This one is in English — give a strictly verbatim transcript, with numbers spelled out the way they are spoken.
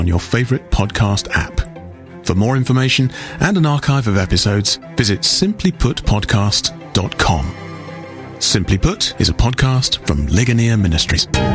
on your favourite podcast app. For more information and an archive of episodes, visit simply put podcast dot com. Simply Put is a podcast from Ligonier Ministries.